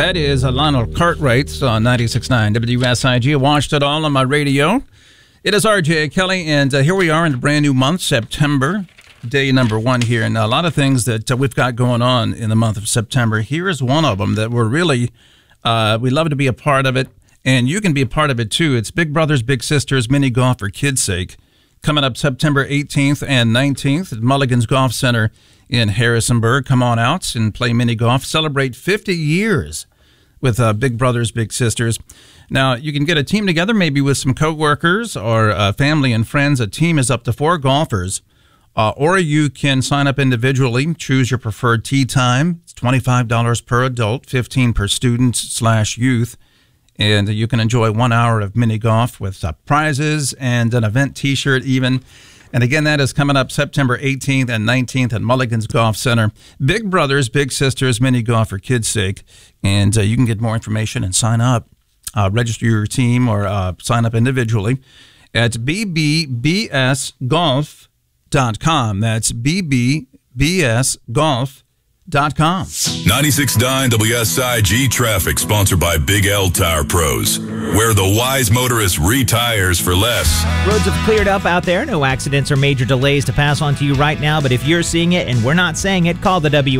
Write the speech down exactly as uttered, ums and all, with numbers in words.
That is uh, Lionel Cartwright on ninety-six point nine W S I G. I watched it all on my radio. It is R J Kelly, and uh, here we are in the brand new month, September, day number one here. And a lot of things that uh, we've got going on in the month of September. Here is one of them that we're really, uh, we love to be a part of it, and you can be a part of it too. It's Big Brothers Big Sisters Mini Golf for Kids' Sake, coming up September eighteenth and nineteenth at Mulligan's Golf Center in Harrisonburg. Come on out and play mini golf. Celebrate fifty years with uh, Big Brothers Big Sisters. Now, you can get a team together, maybe with some coworkers or uh, family and friends. A team is up to four golfers. Uh, or you can sign up individually, choose your preferred tee time. It's twenty-five dollars per adult, fifteen dollars per student slash youth. And you can enjoy one hour of mini golf with uh, prizes and an event T-shirt even. And again, that is coming up September eighteenth and nineteenth at Mulligan's Golf Center. Big Brothers Big Sisters Mini Golf for Kids' Sake. And uh, you can get more information and sign up. Uh, register your team or uh, sign up individually at b b b s golf dot com. That's b b b s golf dot com. ninety-six point nine W S I G traffic, sponsored by Big L Tire Pros, where the wise motorist retires for less. Roads have cleared up out there. No accidents or major delays to pass on to you right now, but if you're seeing it and we're not saying it, call the W